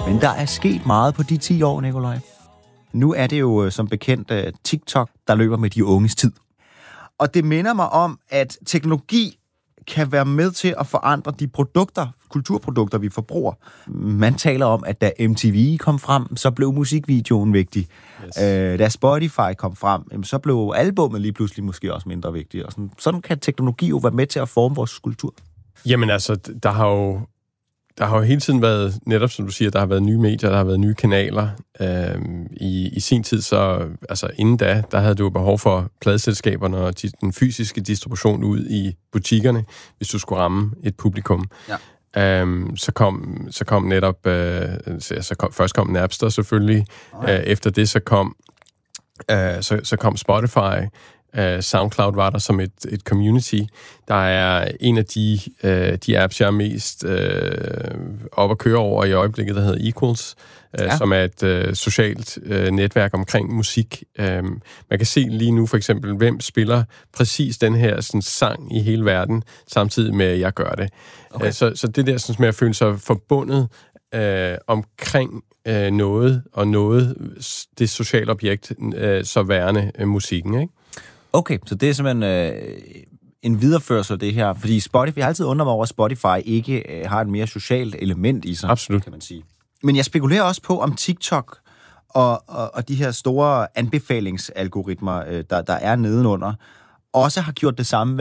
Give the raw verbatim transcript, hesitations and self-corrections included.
Men der er sket meget på de ti år, Nikolaj. Nu er det jo som bekendt TikTok, der løber med de unges tid. Og det minder mig om, at teknologi kan være med til at forandre de produkter, kulturprodukter, vi forbruger. Man taler om, at da M T V kom frem, så blev musikvideoen vigtig. Yes. Øh, da Spotify kom frem, så blev albummet lige pludselig måske også mindre vigtigt. Og sådan, sådan kan teknologi jo være med til at forme vores kultur. Jamen altså, der har jo der har jo hele tiden været, netop som du siger, der har været nye medier, der har været nye kanaler. Øhm, i, I sin tid, så altså inden da, der havde du jo behov for pladeselskaberne og den fysiske distribution ud i butikkerne, hvis du skulle ramme et publikum. Ja. Øhm, så kom så kom netop, øh, så kom, først kom Napster selvfølgelig. Okay. Øh, efter det så kom øh, så, så kom Spotify. Uh, SoundCloud var der som et, et community. Der er en af de, uh, de apps, jeg er mest uh, op at køre over i øjeblikket, der hedder Equals, uh, ja. som er et uh, socialt uh, netværk omkring musik. Um, man kan se lige nu for eksempel, hvem spiller præcis den her sådan, sang i hele verden, samtidig med, at jeg gør det. Okay. Uh, så, så det der sådan, med at føle sig forbundet uh, omkring uh, noget, og noget, det sociale objekt, uh, så værende uh, musikken, ikke? Okay, så det er simpelthen øh, en videreførelse af det her, fordi Spotify, jeg har altid undret mig over, at Spotify ikke øh, har et mere socialt element i sig, Absolut. Kan man sige. Men jeg spekulerer også på, om TikTok og, og, og de her store anbefalingsalgoritmer, øh, der, der er nedenunder, også har gjort det samme